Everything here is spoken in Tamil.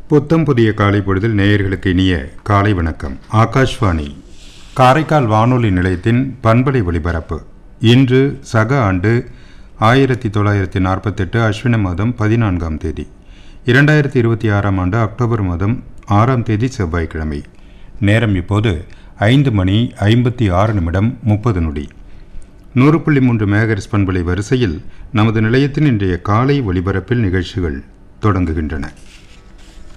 புத்தம் புதிய காலை பொழுதில் நேயர்களுக்கு இனிய காலை வணக்கம். ஆகாஷ்வாணி காரைக்கால் வானொலி நிலையத்தின் பண்பலை ஒலிபரப்பு. இன்று சக ஆண்டு 1948 அஸ்வின மாதம் 14ஆம் தேதி, 2026ஆம் ஆண்டு அக்டோபர் மாதம் 6ஆம் தேதி செவ்வாய்க்கிழமை. நேரம் இப்போது 5:56:30. 100.3 மெகாஹெர்ட்ஸ் பண்பலை வரிசையில் நமது நிலையத்தின் இன்றைய காலை ஒலிபரப்பில் நிகழ்ச்சிகள் தொடங்குகின்றன.